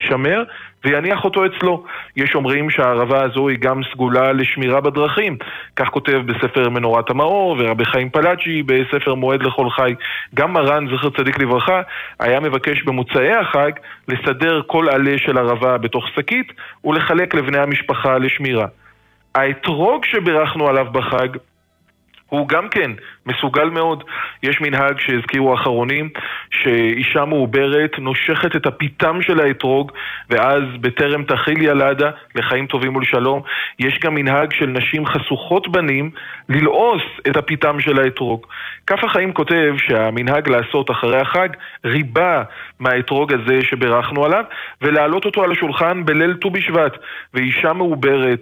ישמר ויניח אותו אצלו. יש אומרים שהערבה הזו היא גם סגולה לשמירה בדרכים, כך כותב בספר מנורת המאור ורבי חיים פלאג'י בספר מועד לכל חי. גם מרן זכר צדיק לברכה היה מבקש במוצאי החג לסדר כל עלה של ערבה בתוך שקית ולחלק לבני המשפחה לשמירה. האתרוג שברכנו עליו בחג הוא גם כן מסוגל מאוד. יש מנהג שהזכירו האחרונים שאישה מעוברת נושכת את הפיתם של האתרוג ואז בטרם תחיל ילדה לחיים טובים ולשלום. יש גם מנהג של נשים חשוכות בנים ללעוס את הפיתם של האתרוג. כף החיים כותב שהמנהג לעשות אחרי החג ריבה מהאתרוג הזה שברכנו עליו ולהעלות אותו על השולחן בליל ט"ו בשבט, ואישה מעוברת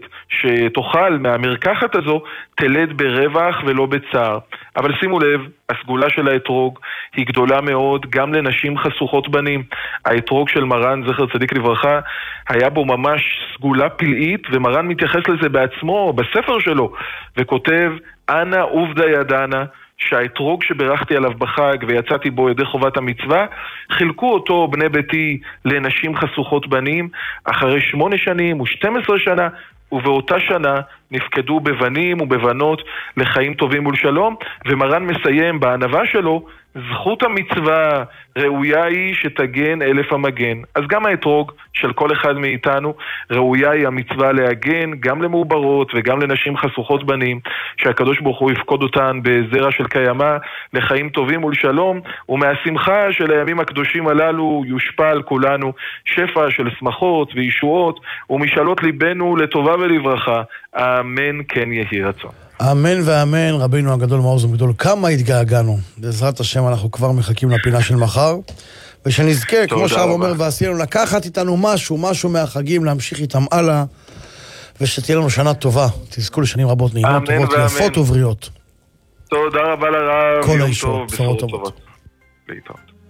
שתאכל מהמרקחת הזו תלד ברווח ולא בצער. אבל שימו לב, הסגולה של האתרוג היא גדולה מאוד גם לנשים חשוכות בנים. האתרוג של מרן זכר צדיק לברכה היה בו ממש סגולה פלאית, ומרן מתייחס לזה בעצמו בספר שלו וכותב אנא עובדא ידענה, שהאתרוג שברכתי עליו בחג ויצאתי בו ידי חובת המצווה, חילקו אותו בני ביתי לנשים חשוכות בנים אחרי 8 שנים ו12 שנה, ובאותה שנה נפקדו בבנים ובבנות לחיים טובים ולשלום. ומרן מסיים בענווה שלו, זכות המצווה ראויה היא שתגן 1000 המגן. אז גם האתרוג של כל אחד מאיתנו ראויה היא המצווה להגן גם למעוברות וגם לנשים חשוכות בנים, שהקדוש ברוך הוא יפקוד אותן בזרע של קיימה לחיים טובים ולשלום, ומהשמחה של הימים הקדושים הללו יושפע על כולנו שפע של שמחות וישועות ומשאלות ליבנו לטובה ולברכה. אמן כן יהי רצון. אמן ואמן. רבינו הגדול מעוז ומגדול, כמה התגעגענו. בעזרת השם אנחנו כבר מחכים לפינה של מחר, ושנזכה, כמו שהרב אומר ועשינו, לקחת איתנו משהו מהחגים, להמשיך איתם הלאה, ושתהיה לנו שנה טובה. תזכו לשנים רבות נעימות, טובות, יפות ובריאות. תודה רבה לרב. כל האישור, בשורות טובות. להתראות.